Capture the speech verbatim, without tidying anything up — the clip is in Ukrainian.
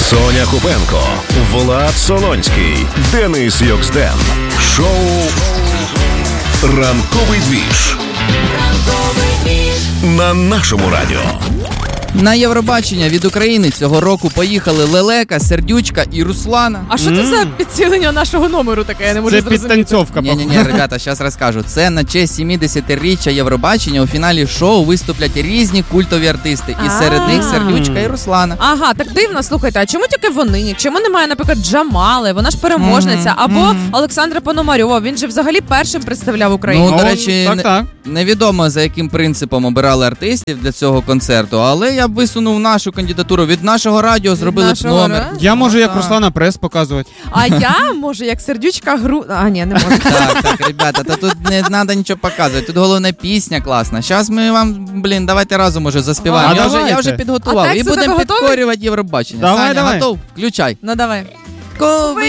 Соня Купенко, Влад Солонський, Денис Йоксден. Шоу «Ранковий двіж» на нашому радіо. На Євробачення від України цього року поїхали Лелека, Сердючка і Руслана. А що це за підсилення нашого номеру таке? Я не можу Це зрозуміти. підтанцьовка. Ні-ні-ні, ребята, зараз розкажу. Це на честь сімдесятиріччя Євробачення у фіналі шоу виступлять різні культові артисти. І серед них Сердючка і Руслана. Ага, так дивно, слухайте, а чому тільки вони? Чому немає, наприклад, Джамали? Вона ж переможниця. Мгм, Або мгм. Олександра Пономарьова. Він же взагалі першим представляв Україну. Ну, до речі, так, не- так. невідомо за яким принципом обирали артистів для цього концерту, але я б висунув нашу кандидатуру. Від нашого радіо зробили б нашого номер. радіо? Я можу як Так. Руслана Прес показувати. А я, може, як Сердючка гру... А, ні, не можу. Так, так, ребята, та тут не треба нічого показувати. Тут головне пісня класна. Зараз ми вам, блін, давайте разом уже заспіваємо. А, я, вже, я давайте. вже А підготував. текст І у тебе будемо готовий? підкорювати Євробачення. Давай, Саня, давай. готов? Включай. Ну, давай. Коли